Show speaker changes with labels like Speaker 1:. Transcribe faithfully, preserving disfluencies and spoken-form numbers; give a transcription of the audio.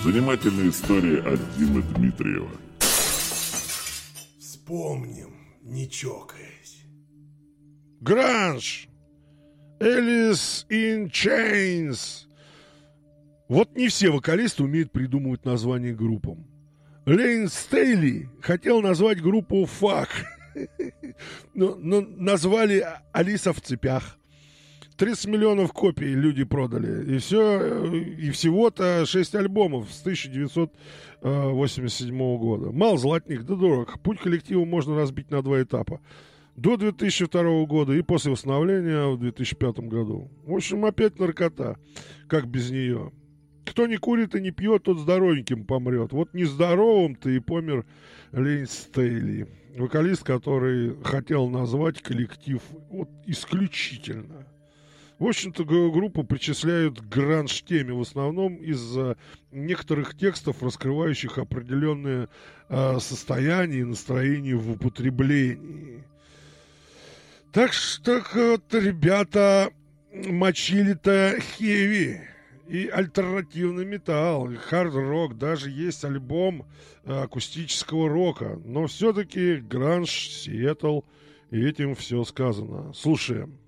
Speaker 1: Занимательные истории от Димы Дмитриева.
Speaker 2: Вспомним, не чокаясь.
Speaker 3: Гранж. Alice in Chains. Вот не все вокалисты умеют придумывать названия группам. Лейн Стейли хотел назвать группу «Фак», но, но назвали «Алиса в цепях». тридцать миллионов копий люди продали. И все, и всего-то шесть альбомов с тысяча девятьсот восемьдесят седьмого года. Мал золотник, да дорог. Путь коллектива можно разбить на два этапа. До две тысячи второго года и после восстановления в две тысячи пятом году. В общем, опять наркота. Как без нее? Кто не курит и не пьет, тот здоровеньким помрет. Вот нездоровым-то и помер Лейн Стейли. Вокалист, который хотел назвать коллектив вот исключительно. В общем-то, группу причисляют к гранж-теме в основном из-за некоторых текстов, раскрывающих определенные э, состояния и настроения в употреблении. Так что вот, ребята мочили-то хеви и альтернативный металл, и хард-рок, даже есть альбом э, акустического рока, но все-таки гранж, Сиэтл, и этим все сказано. Слушаем.